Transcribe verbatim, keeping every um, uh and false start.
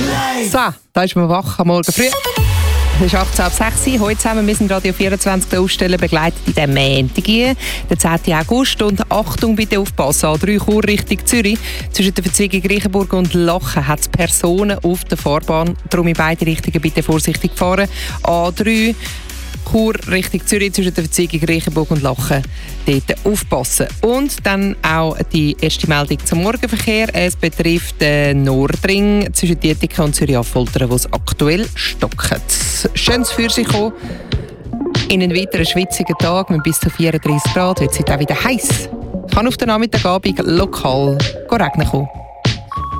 So, da ist man wach am Morgen früh. Es ist achtzehn ab sechs. Heute zusammen, wir sind Radio vierundzwanzig Ausstellen begleitet in diesem Montag, den zehnten August. Und Achtung, bitte aufpassen, A drei Chur Richtung Zürich. Zwischen der Verzweigung Reichenburg und Lachen hat es Personen auf der Fahrbahn. Darum in beide Richtungen bitte vorsichtig fahren. A drei Chur Richtung Zürich, zwischen der Verzweigung Reichenburg und Lachen. Dort aufpassen. Und dann auch die erste Meldung zum Morgenverkehr. Es betrifft den Nordring zwischen Dietike und Zürich-Affoltern, wo es aktuell stockt. Schönes für sich kommen. In einen weiteren schwitzigen Tag mit bis zu vierunddreißig Grad wird es auch wieder heiß. Kann auf den Nachmittagabend lokal regnen kommen.